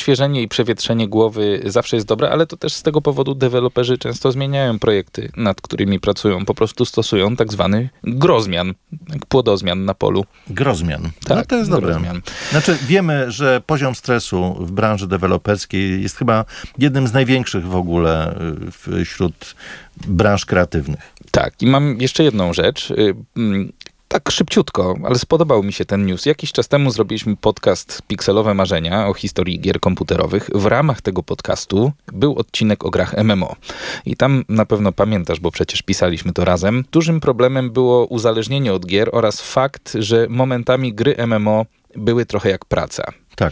odświeżenie i przewietrzenie głowy zawsze jest dobre, ale to też z tego powodu deweloperzy często zmieniają projekty, nad którymi pracują. Po prostu stosują tak zwany grozmian, płodozmian na polu. Grozmian. Tak, no to jest dobre. grozmian. Znaczy wiemy, że poziom stresu w branży deweloperskiej jest chyba jednym z największych w ogóle wśród branż kreatywnych. Tak, i mam jeszcze jedną rzecz. Tak szybciutko, ale spodobał mi się ten news. Jakiś czas temu zrobiliśmy podcast Pikselowe Marzenia o historii gier komputerowych. W ramach tego podcastu był odcinek o grach MMO. I tam na pewno pamiętasz, bo przecież pisaliśmy to razem. Dużym problemem było uzależnienie od gier oraz fakt, że momentami gry MMO były trochę jak praca. Tak.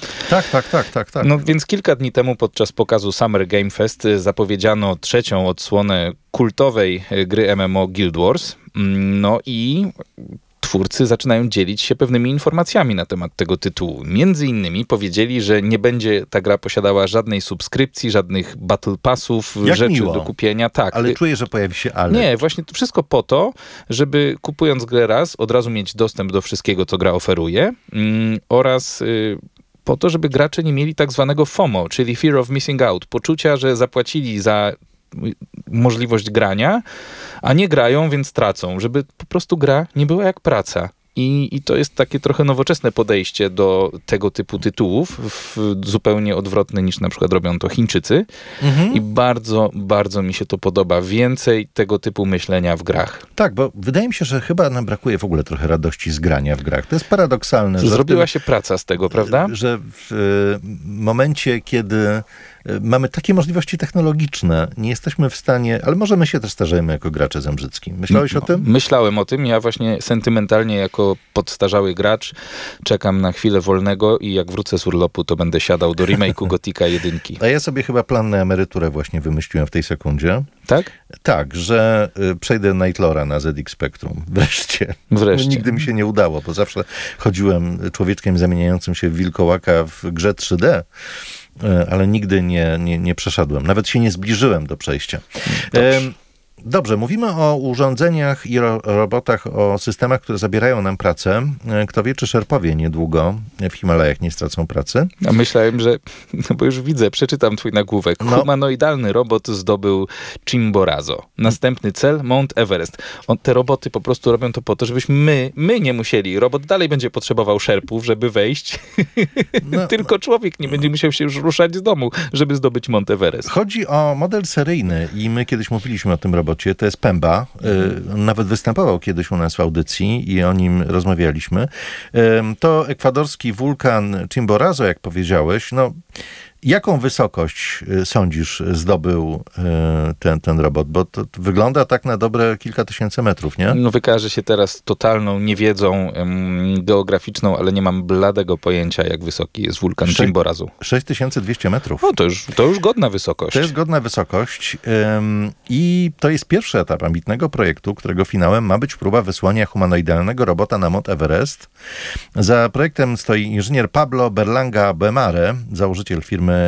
No więc kilka dni temu podczas pokazu Summer Game Fest zapowiedziano trzecią odsłonę kultowej gry MMO Guild Wars. No i twórcy zaczynają dzielić się pewnymi informacjami na temat tego tytułu. Między innymi powiedzieli, że nie będzie ta gra posiadała żadnej subskrypcji, żadnych battle passów, jak rzeczy miło. do kupienia. Tak. Ale czuję, że pojawi się ale. Nie, właśnie to wszystko po to, żeby kupując grę raz, od razu mieć dostęp do wszystkiego, co gra oferuje oraz po to, żeby gracze nie mieli tak zwanego FOMO, czyli Fear of Missing Out, poczucia, że zapłacili za możliwość grania, a nie grają, więc tracą, żeby po prostu gra nie była jak praca. I to jest takie trochę nowoczesne podejście do tego typu tytułów, zupełnie odwrotne niż na przykład robią to Chińczycy. I bardzo, bardzo mi się to podoba. Więcej tego typu myślenia w grach. Tak, bo wydaje mi się, że chyba nam brakuje w ogóle trochę radości z grania w grach. To jest paradoksalne. Zrobiła się praca z tego, prawda? Że w momencie, kiedy mamy takie możliwości technologiczne, nie jesteśmy w stanie, ale może my się też starzejemy jako gracze zembrzycki. Myślałeś o tym? Myślałem o tym. Ja właśnie sentymentalnie jako podstarzały gracz czekam na chwilę wolnego i jak wrócę z urlopu, to będę siadał do remake'u Gothica 1. A ja sobie chyba plan na emeryturę właśnie wymyśliłem w tej sekundzie. Tak? Tak, że przejdę Nightlora na ZX Spectrum. Wreszcie. Nigdy mi się nie udało, bo zawsze chodziłem człowieczkiem zamieniającym się w wilkołaka w grze 3D. Ale nigdy nie przeszedłem. Nawet się nie zbliżyłem do przejścia. Dobrze, mówimy o urządzeniach i robotach, o systemach, które zabierają nam pracę. Kto wie, czy Szerpowie niedługo w Himalajach nie stracą pracy? A myślałem, że, bo już widzę, przeczytam twój nagłówek. Humanoidalny robot zdobył Chimborazo. Następny cel, Mount Everest. Te roboty po prostu robią to po to, żebyśmy my nie musieli. Robot dalej będzie potrzebował Szerpów, żeby wejść. Tylko człowiek nie będzie musiał się już ruszać z domu, żeby zdobyć Mount Everest. Chodzi o model seryjny i my kiedyś mówiliśmy o tym robocie. To jest Pemba. On nawet występował kiedyś u nas w audycji i o nim rozmawialiśmy. To ekwadorski wulkan Chimborazo, jak powiedziałeś. Jaką wysokość, sądzisz, zdobył ten robot? Bo to wygląda tak na dobre kilka tysięcy metrów, nie? Wykaże się teraz totalną niewiedzą geograficzną, ale nie mam bladego pojęcia, jak wysoki jest wulkan Chimborazo. 6200 metrów. To już godna wysokość. To jest godna wysokość i to jest pierwszy etap ambitnego projektu, którego finałem ma być próba wysłania humanoidalnego robota na Mount Everest. Za projektem stoi inżynier Pablo Berlanga Bemare, założyciel firmy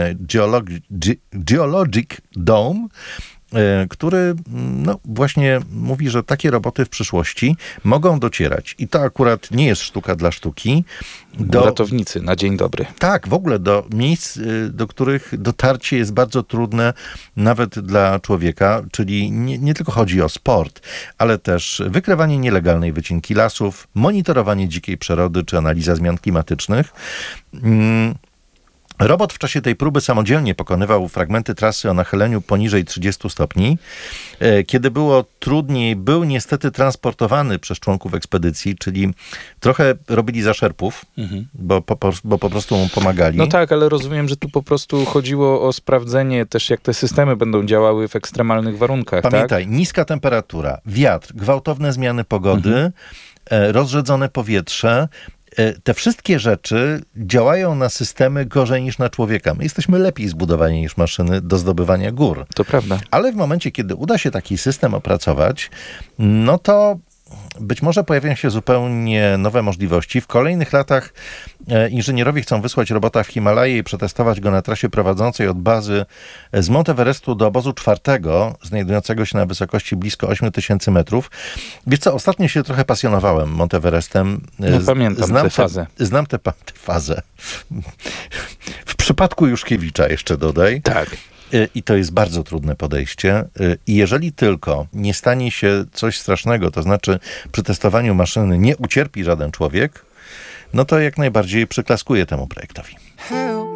Geologic Dome, który właśnie mówi, że takie roboty w przyszłości mogą docierać. I to akurat nie jest sztuka dla sztuki. Ratownicy na dzień dobry. Tak, w ogóle do miejsc, do których dotarcie jest bardzo trudne nawet dla człowieka, czyli nie tylko chodzi o sport, ale też wykrywanie nielegalnej wycinki lasów, monitorowanie dzikiej przyrody czy analiza zmian klimatycznych. Robot w czasie tej próby samodzielnie pokonywał fragmenty trasy o nachyleniu poniżej 30 stopni. Kiedy było trudniej, był niestety transportowany przez członków ekspedycji, czyli trochę robili za Szerpów, bo po prostu mu pomagali. No tak, ale rozumiem, że tu po prostu chodziło o sprawdzenie też, jak te systemy będą działały w ekstremalnych warunkach. Pamiętaj, tak? Niska temperatura, wiatr, gwałtowne zmiany pogody, rozrzedzone powietrze. Te wszystkie rzeczy działają na systemy gorzej niż na człowieka. My jesteśmy lepiej zbudowani niż maszyny do zdobywania gór. To prawda. Ale w momencie, kiedy uda się taki system opracować, no to być może pojawią się zupełnie nowe możliwości. W kolejnych latach inżynierowie chcą wysłać robota w Himalaje i przetestować go na trasie prowadzącej od bazy z Mount Everestu do obozu 4, znajdującego się na wysokości blisko 8000 metrów. Wiesz co, ostatnio się trochę pasjonowałem Mount Everestem. Pamiętam tę fazę. Znam tę fazę. przypadku Juszkiewicza jeszcze dodaj. Tak. I to jest bardzo trudne podejście. I jeżeli tylko nie stanie się coś strasznego, to znaczy przy testowaniu maszyny nie ucierpi żaden człowiek, no to jak najbardziej przyklaskuje temu projektowi.